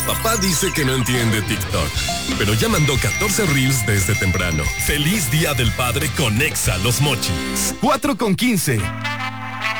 Papá dice que no entiende TikTok, pero ya mandó 14 reels desde temprano. Feliz Día del Padre con Exa Los Mochis. 4:15.